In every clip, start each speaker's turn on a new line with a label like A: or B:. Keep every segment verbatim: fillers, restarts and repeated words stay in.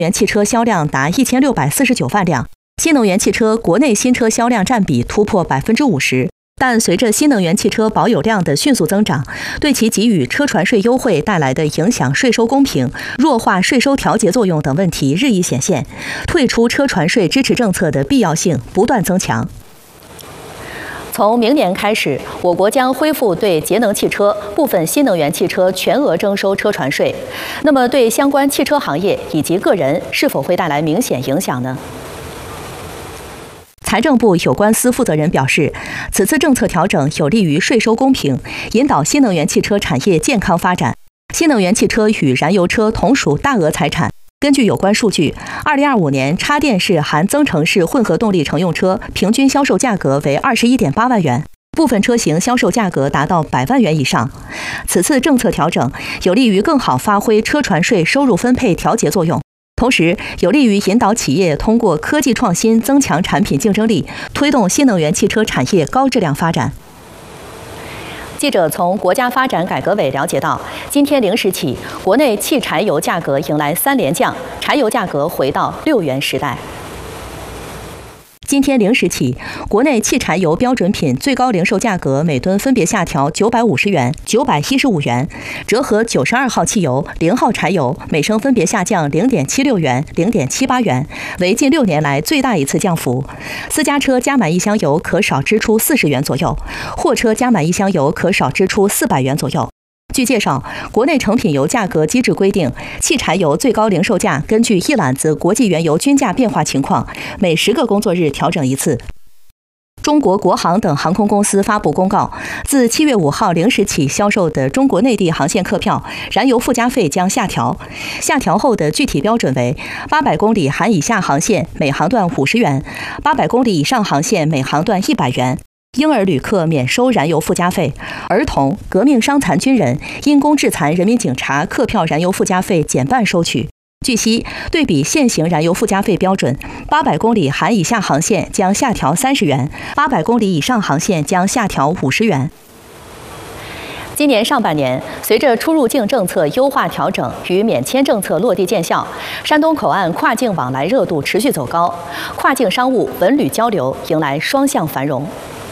A: 源汽车销量达一千六百四十九万辆，新能源汽车国内新车销量占比突破百分之五十。但随着新能源汽车保有量的迅速增长，对其给予车船税优惠带来的影响税收公平、弱化税收调节作用等问题日益显现，退出车船税支持政策的必要性不断增强。从明年开始，我国将恢复对节能汽车、部分新能源汽车全额征收车船税。那么，对相关汽车行业以及个人是否会带来明显影响呢？财政部有关司负责人表示，此次政策调整有利于税收公平，引导新能源汽车产业健康发展。新能源汽车与燃油车同属大额财产。根据有关数据，二零二五年插电式含增程式混合动力乘用车平均销售价格为二十一点八万元，部分车型销售价格达到百万元以上。此次政策调整有利于更好发挥车船税收入分配调节作用。同时，有利于引导企业通过科技创新增强产品竞争力，推动新能源汽车产业高质量发展。记者从国家发展改革委了解到，今天零时起，国内汽柴油价格迎来三连降，柴油价格回到六元时代。今天零时起，国内汽柴油标准品最高零售价格每吨分别下调九百五十元、九百一十五元，折合九十二号汽油、零号柴油每升分别下降零点七六元、零点七八元，为近六年来最大一次降幅。私家车加满一箱油可少支出四十元左右，货车加满一箱油可少支出四百元左右。据介绍，国内成品油价格机制规定，汽柴油最高零售价根据一揽子国际原油均价变化情况，每十个工作日调整一次。中国国航等航空公司发布公告，自七月五号零时起销售的中国内地航线客票，燃油附加费将下调。下调后的具体标准为：八百公里含以下航线每航段五十元，八百公里以上航线每航段一百元。婴儿旅客免收燃油附加费，儿童、革命伤残军人、因公致残人民警察客票燃油附加费减半收取。据悉，对比现行燃油附加费标准，八百公里含以下航线将下调三十元，八百公里以上航线将下调五十元。今年上半年，随着出入境政策优化调整与免签政策落地见效，山东口岸跨境往来热度持续走高，跨境商务、文旅交流迎来双向繁荣。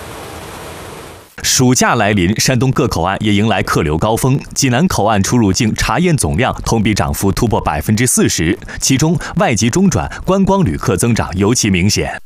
B: 暑假来临，山东各口岸也迎来客流高峰。济南口岸出入境查验总量同比涨幅突破百分之四十，其中外籍中转、观光旅客增长尤其明显。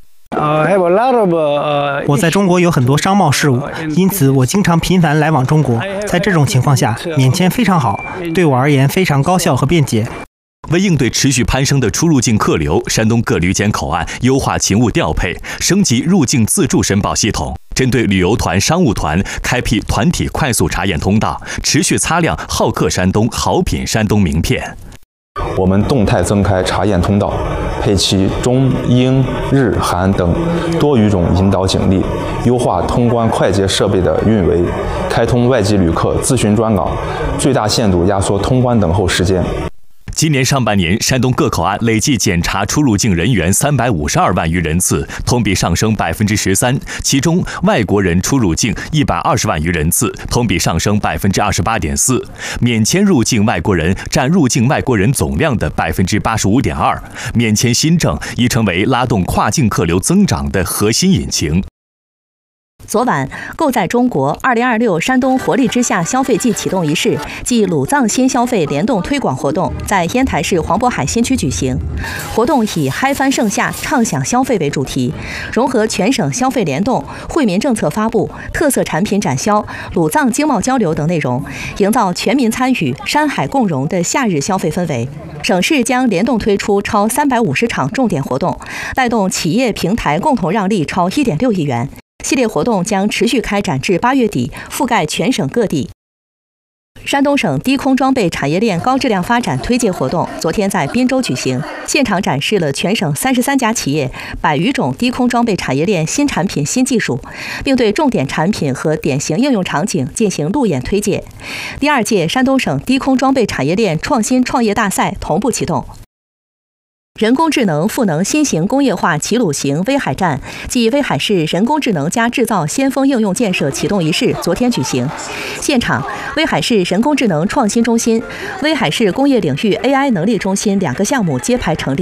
C: 我在中国有很多商贸事务，因此我经常频繁来往中国。在这种情况下，免签非常好，对我而言非常高效和便捷。
B: 为应对持续攀升的出入境客流，山东各旅检口岸优化勤务调配，升级入境自助申报系统，针对旅游团、商务团开辟团体快速查验通道，持续擦亮好客山东、好品山东名片。
D: 我们动态增开查验通道，配齐中、英、日、韩等多语种引导警力，优化通关快捷设备的运维，开通外籍旅客咨询专岗，最大限度压缩通关等候时间。
B: 今年上半年，山东各口岸累计检查出入境人员三百五十二万余人次，同比上升百分之十三。其中，外国人出入境一百二十万余人次，同比上升百分之二十八点四。免签入境外国人占入境外国人总量的百分之八十五点二。免签新政已成为拉动跨境客流增长的核心引擎。
A: 昨晚，购在中国二零二六山东活力之夏消费季启动仪式暨鲁藏新消费联动推广活动在烟台市黄渤海新区举行。活动以嗨翻盛夏、畅享消费为主题，融合全省消费联动、惠民政策发布、特色产品展销、鲁藏经贸交流等内容，营造全民参与、山海共融的夏日消费氛围。省市将联动推出超三百五十场重点活动，带动企业平台共同让利超一点六亿元。系列活动将持续开展至八月底，覆盖全省各地。山东省低空装备产业链高质量发展推介活动昨天在滨州举行，现场展示了全省三十三家企业百余种低空装备产业链新产品新技术，并对重点产品和典型应用场景进行路演推介。第二届山东省低空装备产业链创新创业大赛同步启动。 人工智能赋能新型工业化齐鲁型威海站暨威海市人工智能加制造先锋应用建设启动仪式昨天举行。现场，威海市人工智能创新中心、威海市工业领域 A I 能力中心两个项目揭牌成立。